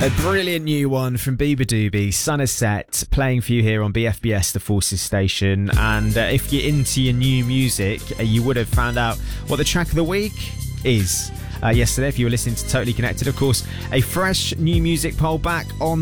A brilliant new one from Bieber Doobie, Sun Is Set, playing for you here on BFBS, the Forces station. And if you're into your new music, you would have found out what the track of the week is yesterday if you were listening to Totally Connected. Of course, a fresh new music poll back on